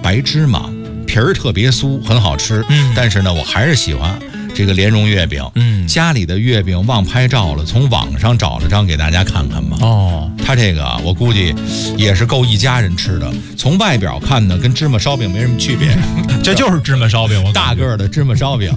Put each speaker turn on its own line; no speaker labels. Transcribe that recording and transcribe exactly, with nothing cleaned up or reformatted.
白芝麻，皮儿特别酥，很好吃。嗯，但是呢，我还是喜欢这个莲蓉月饼。嗯，家里的月饼忘拍照了，从网上找了张给大家看看吧。哦，它这个我估计也是够一家人吃的。从外表看呢，跟芝麻烧饼没什么区别，
这就是芝麻烧饼，我
大个儿的芝麻烧饼。